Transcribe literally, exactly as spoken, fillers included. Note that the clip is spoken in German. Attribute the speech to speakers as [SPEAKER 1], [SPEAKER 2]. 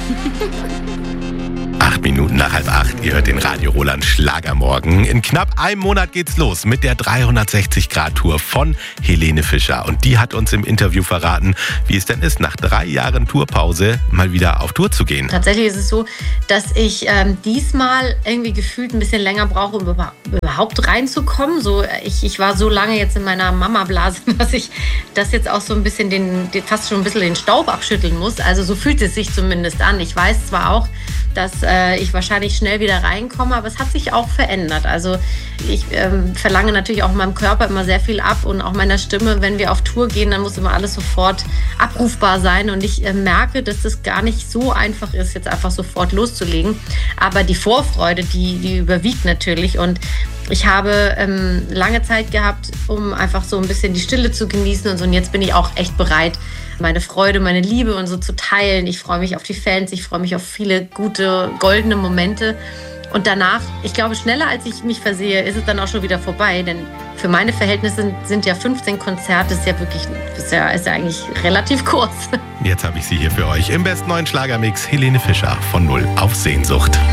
[SPEAKER 1] Acht Minuten nach halb acht, ihr hört den Radio Roland Schlagermorgen. In knapp einem Monat geht's los mit der dreihundertsechzig Grad Tour von Helene Fischer. Und die hat uns im Interview verraten, wie es denn ist, nach drei Jahren Tourpause mal wieder auf Tour zu gehen.
[SPEAKER 2] Tatsächlich ist es so, dass ich ähm, diesmal irgendwie gefühlt ein bisschen länger brauche, um überhaupt reinzukommen. So, ich, ich war so lange jetzt in meiner Mama-Blase, dass ich das jetzt auch so ein bisschen den, den, fast schon ein bisschen den Staub abschütteln muss. Also so fühlt es sich zumindest an. Ich weiß zwar auch, dass äh, ich wahrscheinlich schnell wieder reinkomme, aber es hat sich auch verändert. Also ich ähm, verlange natürlich auch meinem Körper immer sehr viel ab und auch meiner Stimme. Wenn wir auf Tour gehen, dann muss immer alles sofort abrufbar sein und ich äh, merke, dass das gar nicht so einfach ist, jetzt einfach sofort loszulegen. Aber die Vorfreude, die, die überwiegt natürlich und ich habe ähm, lange Zeit gehabt, um einfach so ein bisschen die Stille zu genießen und so. Und jetzt bin ich auch echt bereit, meine Freude, meine Liebe und so zu teilen. Ich freue mich auf die Fans, ich freue mich auf viele gute, goldene Momente. Und danach, ich glaube, schneller als ich mich versehe, ist es dann auch schon wieder vorbei. Denn für meine Verhältnisse sind ja fünfzehn Konzerte, ist ja wirklich, ist ja, ist ja eigentlich relativ kurz.
[SPEAKER 1] Jetzt habe ich sie hier für euch im besten neuen Schlagermix. Helene Fischer von Null auf Sehnsucht.